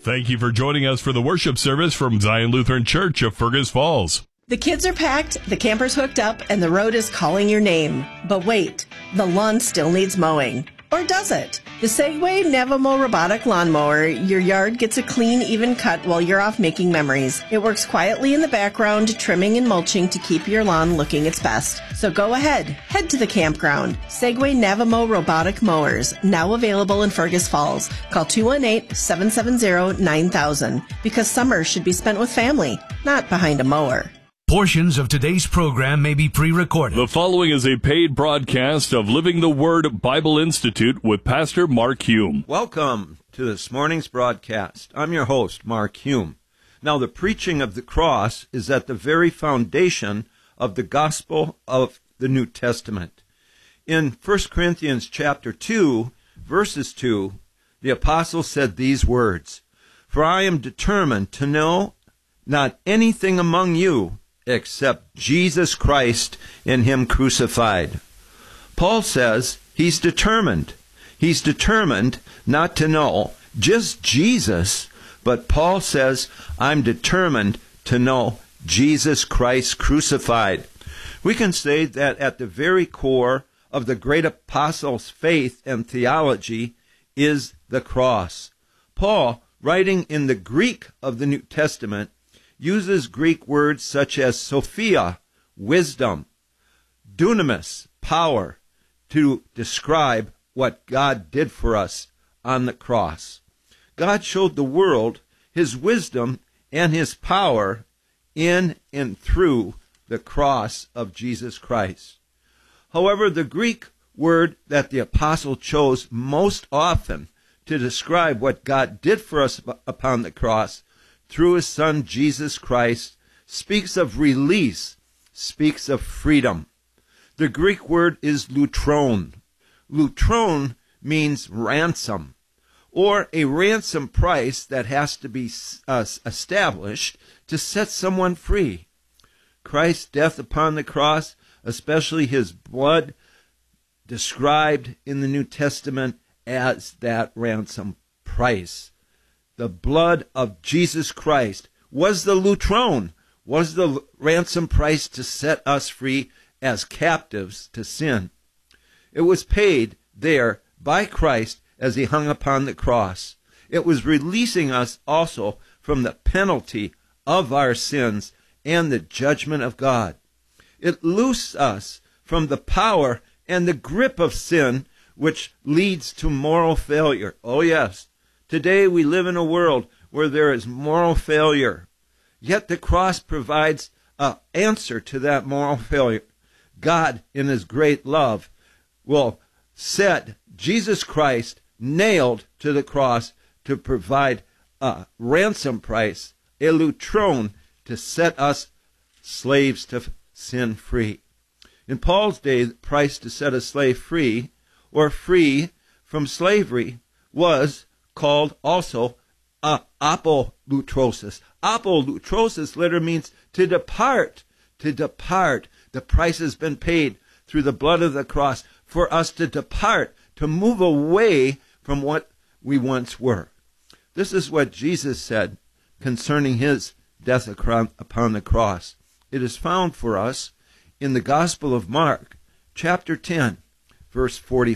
Thank you for joining us for the worship service from Zion Lutheran Church of Fergus Falls. The kids are packed, the camper's hooked up, and the road is calling your name. But wait, the lawn still needs mowing. Or does it? The Segway Navamo robotic lawnmower, your yard gets a clean, even cut while you're off making memories. It works quietly in the background, trimming and mulching to keep your lawn looking its best. So go ahead, head to the campground. Segway Navamo robotic mowers, now available in Fergus Falls. Call 218-770-9000 because summer should be spent with family, not behind a mower. Portions of today's program may be pre-recorded. The following is a paid broadcast of Living the Word Bible Institute with Pastor Mark Hume. Welcome to this morning's broadcast. I'm your host, Mark Hume. Now, the preaching of the cross is at the very foundation of the gospel of the New Testament. In 1 Corinthians chapter 2, verses 2, the apostle said these words, "For I am determined to know not anything among you except Jesus Christ and Him crucified." Paul says he's determined. He's determined not to know just Jesus, but Paul says, I'm determined to know Jesus Christ crucified. We can say that at the very core of the great apostle's faith and theology is the cross. Paul, writing in the Greek of the New Testament, uses Greek words such as Sophia, wisdom, dunamis, power, to describe what God did for us on the cross. God showed the world His wisdom and His power in and through the cross of Jesus Christ. However, the Greek word that the apostle chose most often to describe what God did for us upon the cross through His Son, Jesus Christ, speaks of release, speaks of freedom. The Greek word is lutron. Lutron means ransom, or a ransom price that has to be established to set someone free. Christ's death upon the cross, especially His blood, described in the New Testament as that ransom price. The blood of Jesus Christ was the lutron, was the ransom price to set us free as captives to sin. It was paid there by Christ as He hung upon the cross. It was releasing us also from the penalty of our sins and the judgment of God. It loosed us from the power and the grip of sin, which leads to moral failure. Oh yes, today we live in a world where there is moral failure. Yet the cross provides an answer to that moral failure. God, in His great love, will set Jesus Christ nailed to the cross to provide a ransom price, a lutron, to set us slaves to sin free. In Paul's day, the price to set a slave free or free from slavery was called also apolutrosis. Apolutrosis literally means to depart. To depart. The price has been paid through the blood of the cross for us to depart, to move away from what we once were. This is what Jesus said concerning His death upon the cross. It is found for us in the Gospel of Mark, chapter 10, verse 45.